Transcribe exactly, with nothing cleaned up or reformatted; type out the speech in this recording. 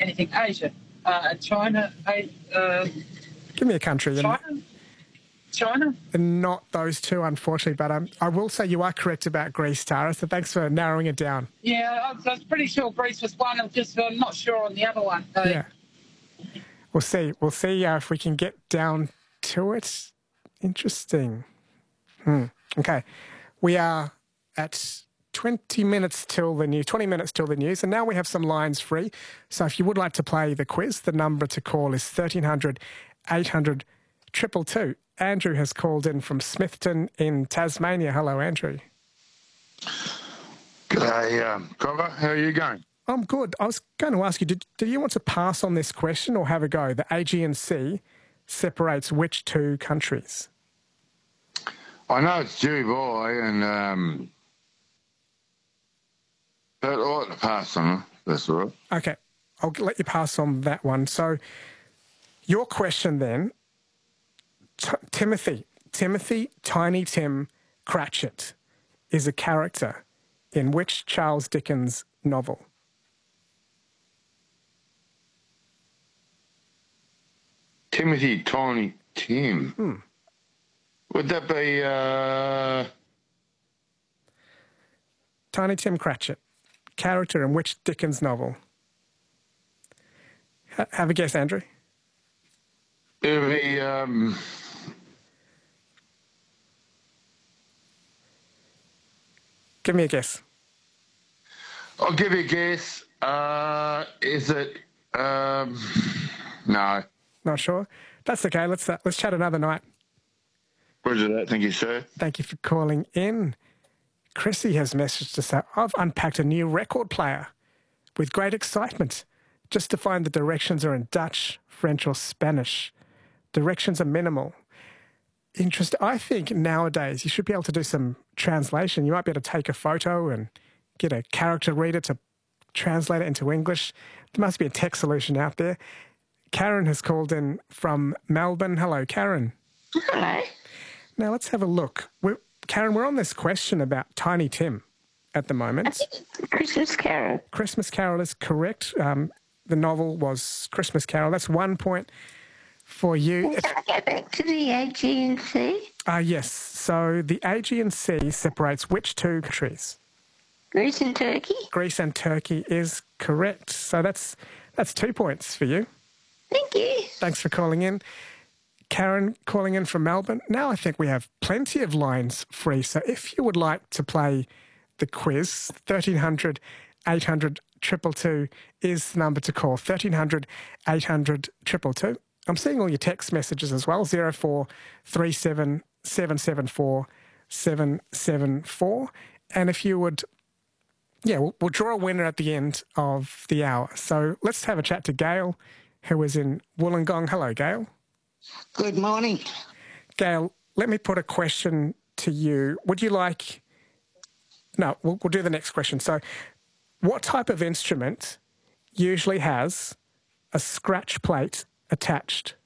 anything Asia. Uh, China, uh, Give me a country. China, China. And not those two, unfortunately. But um, I will say you are correct about Greece, Tara. So thanks for narrowing it down. Yeah, I was, I was pretty sure Greece was one. I'm just uh, not sure on the other one. So. Yeah. We'll see. We'll see uh, if we can get down to it. Interesting. Hmm. Okay. We are at twenty minutes till the news, twenty minutes till the news, and now we have some lines free. So if you would like to play the quiz, the number to call is thirteen hundred, eight hundred, two two two. Andrew has called in from Smithton in Tasmania. Hello, Andrew. G'day, um, Cobber. How are you going? I'm good. I was going to ask you, did, did you want to pass on this question or have a go? The Aegean Sea separates which two countries? I know it's Dubai and... Um, but I ought to pass on it. That's all right. Okay. I'll let you pass on that one. So your question then, T- Timothy, Timothy Tiny Tim Cratchit is a character in which Charles Dickens novel? Timothy Tiny Tim. Hmm. Would that be... Uh... Tiny Tim Cratchit, character in which Dickens novel? H- have a guess, Andrew. It would be... Um... Give me a guess. I'll give you a guess. Uh, is it... Um... No. Not sure. That's okay. Let's uh, let's chat another night. Roger that. Thank you, sir. Thank you for calling in. Chrissy has messaged us out. I've unpacked a new record player with great excitement. Just to find the directions are in Dutch, French or Spanish. Directions are minimal. Interest. I think nowadays you should be able to do some translation. You might be able to take a photo and get a character reader to translate it into English. There must be a tech solution out there. Karen has called in from Melbourne. Hello, Karen. Hello. Now, let's have a look. We're, Karen, we're on this question about Tiny Tim at the moment. Christmas Carol. Christmas Carol is correct. Um, the novel was Christmas Carol. That's one point for you. Can I go back to the Aegean Sea? Uh, yes. So the Aegean Sea separates which two countries? Greece and Turkey. Greece and Turkey is correct. So that's that's two points for you. Thank you. Thanks for calling in. Karen calling in from Melbourne. Now I think we have plenty of lines free. So if you would like to play the quiz, thirteen hundred, eight hundred, two two two is the number to call. thirteen hundred, eight hundred, two two two. I'm seeing all your text messages as well. zero four three seven, seven seven four, seven seven four. And if you would, yeah, we'll, we'll draw a winner at the end of the hour. So let's have a chat to Gail, who is in Wollongong. Hello, Gail. Good morning. Gail, let me put a question to you. Would you like... No, we'll, we'll do the next question. So what type of instrument usually has a scratch plate attached